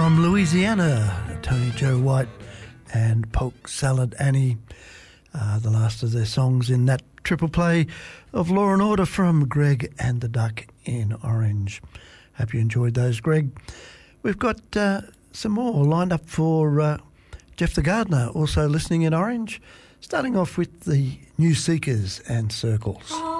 from Louisiana, Tony Joe White and Polk Salad Annie, the last of their songs in that triple play of Law and Order from Greg and the Duck in Orange. Hope you enjoyed those, Greg. We've got some more lined up for Jeff the Gardener, also listening in Orange, starting off with the New Seekers and Circles.